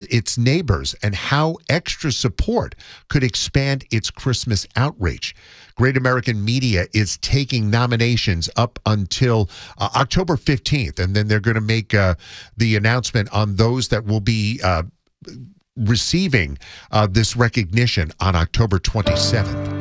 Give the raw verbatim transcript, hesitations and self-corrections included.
its neighbors and how extra support could expand its Christmas outreach. Great American Media is taking nominations up until uh, October fifteenth, and then they're going to make uh, the announcement on those that will be uh, receiving uh, this recognition on October twenty-seventh.